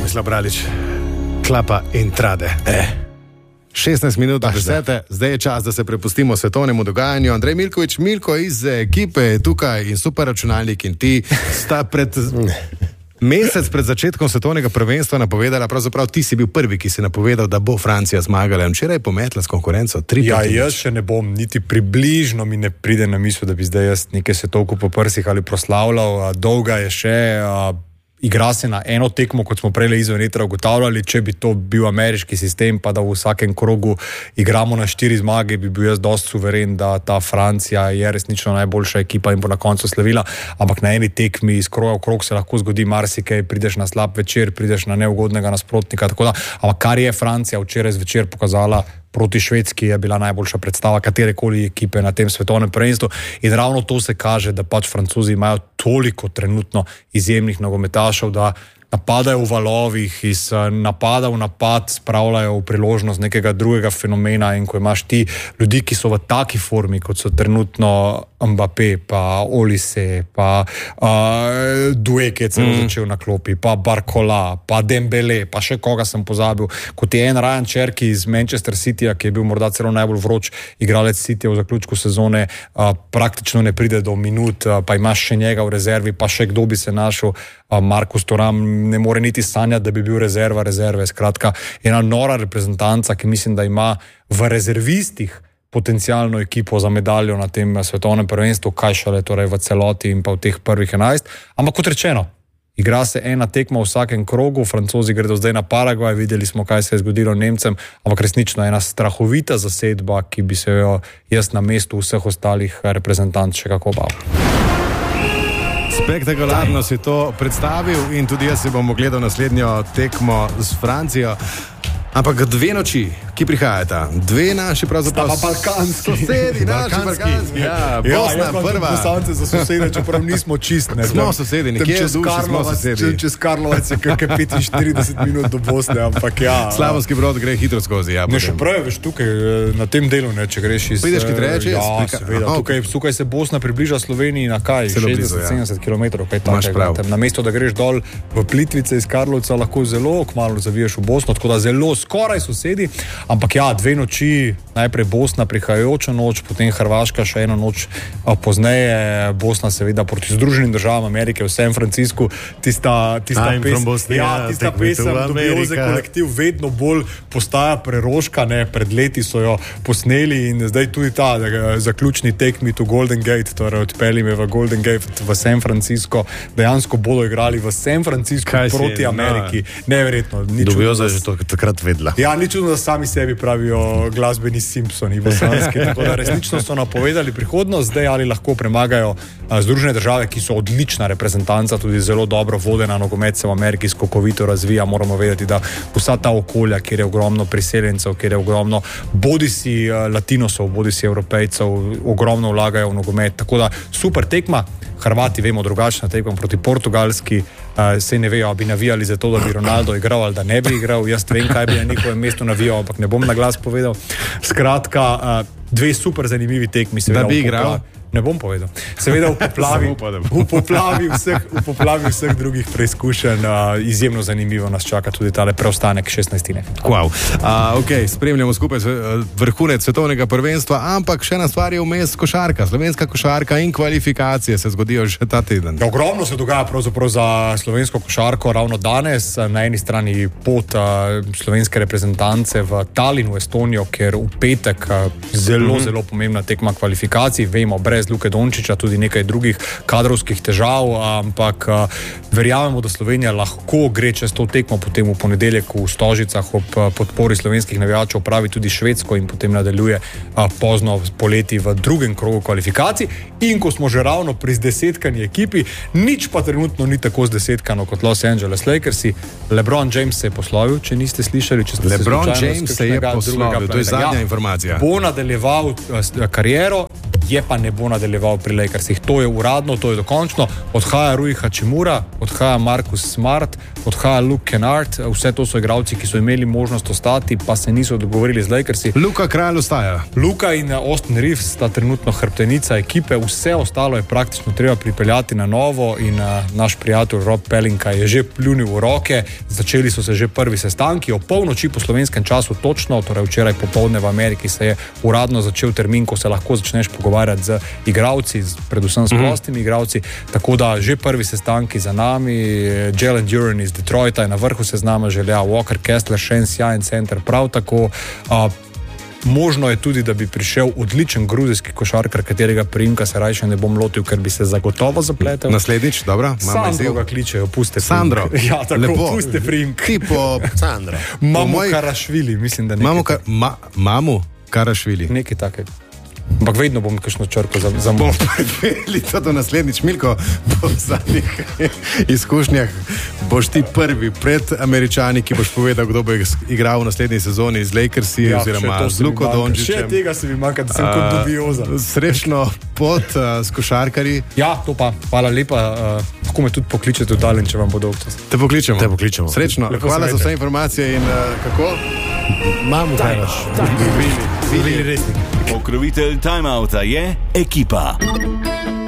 Tomislav Bralič, klapa in trade. 16 minut do 10, zdaj je čas, da se prepustimo svetovnemu dogajanju. Andrej Milković, Milko iz ekipe je tukaj in super računalnik in ti sta mesec pred začetkom svetovnega prvenstva napovedala, pravzaprav ti si bil prvi, ki si napovedal, da bo Francija zmagala. Včeraj je pometla s konkurenco 3-5. Ja, jaz še ne bom, niti približno mi ne pride na misel, da bi zdaj jaz nekaj svetovko po prsih ali proslavljal. Dolga je še, igra se na eno tekmo, kot smo prej izven etra ugotavljali. Če bi to bil ameriški sistem, pa da v vsakem krogu igramo na 4 zmage, bi bil jaz dosti suveren, da ta Francija je resnično najboljša ekipa in bo na koncu slavila. Ampak na eni tekmi iz kroga v krog se lahko zgodi marsikaj, prideš na slab večer, prideš na neugodnega nasprotnika. Tako da, ampak kar je Francija včeraj zvečer pokazala proti Švedski, je bila najboljša predstava katerekoli ekipe na tem svetovnem prvenstvu. In ravno to se kaže, da pač Francozi imajo toliko trenutno izjemnih nogometašev, da napadajo v valovih, iz napada v napad spravljajo v priložnost nekega drugega fenomena. In ko imaš ti ljudi, ki so v taki formi, kot so trenutno Mbappé, pa Olise, pa Doué, ki je celo začel na klopi, pa Barcola, pa Dembele, pa še koga sem pozabil, kot je en Ryan Cherki iz Manchester Cityja, ki je bil morda celo najbolj vroč igralec Cityja v zaključku sezone, praktično ne pride do minut, pa imaš še njega v rezervi, pa še kdo bi se našel, Marcus Thuram ne more niti sanjati, da bi bil rezerve. Skratka, ena nora reprezentanca, ki mislim, da ima v rezervistih potencialno ekipo za medaljo na tem svetovnem prvenstvu, kaj šele torej v celoti in pa v teh prvih 11. Ampak kot rečeno, igra se ena tekma v vsakem krogu, Francozi gredo zdaj na Paragvaj, videli smo, kaj se je zgodilo Nemcem, ampak resnično ena strahovita zasedba, ki bi se jo jaz na mestu vseh ostalih reprezentanc še kako bal. Spektakularno si to predstavil in tudi jaz si bom ogledal naslednjo tekmo s Francijo. Ampak 2 noči, ki prihajata, 2 naši pravzaprav balkanski sosedi, naši balkanski. Ja, Bosna prva. Poslance za sosede, čeprav nismo čist. Smo sosedi, nekje v duši smo sosedi. Čez Karlovac je kakaj 45 minut do Bosne, ampak ja. Slavonski Brod gre hitro skozi. Ja, ne, še pravi, veš, tukaj na tem delu, ne, če greš iz... Prideš hitreje čez? Ja, seveda. Tukaj se Bosna približa Sloveniji na kaj? 60-70 km, kaj takega. Na mesto, da greš dol v Plitvice iz Karlovca, lahko zelo kmalu zaviješ v Bosno, tako da zelo skoraj sosedi, ampak ja, 2 noči, najprej Bosna prihajajoča noč, potem Hrvaška še eno noč pozneje, Bosna seveda proti Združenim državam Amerike v San Franciscu, tista pesem Dubioze kolektiv vedno bolj postaja preroška, ne, pred leti so jo posneli in zdaj tudi ta zaključni tekmi to Golden Gate, torej odpeli me v Golden Gate v San Francisco, dejansko bodo igrali v San Francisco proti Ameriki. Neverjetno. Dubioza je že to takrat vedla. Ja, ni čudno, da sami sebi pravijo glasbeni Simpsoni bosanski, tako da resnično so napovedali prihodnost, zdaj ali lahko premagajo Združene države, ki so odlična reprezentanca, tudi zelo dobro vodena, nogomet se v Ameriki skokovito razvija, moramo vedeti, da vsa ta okolja, kjer je ogromno priseljencev, kjer je ogromno bodisi latinosov, bodisi evropejcev, ogromno vlagajo v nogomet, tako da super tekma. Hrvati, vemo, drugačna tekma proti Portugalski, se ne vejo, bi navijali za to, da bi Ronaldo igral ali da ne bi igral. Jaz vem, kaj bi na njihovem mestu navijal, ampak ne bom na glas povedal. Skratka, 2 super zanimivi tekmi. Da bi igral? Ne bom povedal. Seveda v poplavi vseh drugih preizkušenj izjemno zanimivo nas čaka tudi tale preostanek 16. Wow. Ok, spremljamo skupaj vrhunec svetovnega prvenstva, ampak še ena stvar je vmes košarka. Slovenska košarka in kvalifikacije se zgodijo že ta teden. Ja, ogromno se dogaja pravzaprav za slovensko košarko ravno danes. Na eni strani pot slovenske reprezentance v Tallinn, v Estonijo, ker v petek zelo pomembna tekma kvalifikacij. Vemo, brez Luke Dončića, tudi nekaj drugih kadrovskih težav, ampak verjamemo, da Slovenija lahko gre čez to tekmo, potem v ponedeljek v Stožicah ob podpori slovenskih navijačev pravi tudi Švedsko in potem nadaljuje pozno poleti v drugem krogu kvalifikacij. In ko smo že ravno pri zdesetkani ekipi, nič pa trenutno ni tako zdesetkano kot Los Angeles Lakersi. LeBron James se je poslovil, če niste slišali. LeBron James se je poslovil, to je zadnja informacija. Bo nadaljeval kariero je pa ne bo nadaljeval pri Lakersih. To je uradno, to je dokončno. Odhaja Rui Hachimura, odhaja Marcus Smart, odhaja Luke Kennard, vse to so igralci, ki so imeli možnost ostati, pa se niso dogovorili z Lakersi. Luka Kralj ostaja. Luka in Austin Reeves sta trenutno hrbtenica ekipe, vse ostalo je praktično treba pripeljati na novo in naš prijatelj Rob Pelinka je že pljunil v roke, začeli so se že prvi sestanki, o polnoči po slovenskem času točno, torej včeraj popoldne v Ameriki se je uradno začel termin, ko se lahko začneš pogovarjati z igralci, predvsem s prostimi igralci, tako da že prvi sestanki za nami, Jalen Duren iz Detroita je na vrhu seznama želja, Walker Kessler, Shane Sjajen center prav tako, možno je tudi, da bi prišel odličen gruzijski košarkar, katerega priimka se rajše ne bom lotil, ker bi se zagotovo zapletel. Naslednjič, dobro. Sandro ga kličejo, puste priimk. Sandro. Ja, tako, lepo. Puste priimk. Tipo Sandro. Mamu Karašvili, mislim, da nekaj. Mamu Karašvili. Nekaj takega. Ampak vedno bom kakšno črko za bomo preveli to do naslednjič. Milko, po zadnjih izkušnjah boš ti prvi pred Američani, ki boš povedal, kdo bo igral v naslednji sezoni z Lakersi, oziroma z Luko Dončićem. Še tega se mi manjka, da sem kot dubioza. Srečno pot s košarkarji. Ja, to pa. Hvala lepa. Lahko me tudi pokličete v Dalin, če vam bo dolg čas. Te pokličemo. Srečno. Lepo hvala za vse informacije in kako? Imamo Vili resnik. Pokrovitelj Time Outa je Ekipa.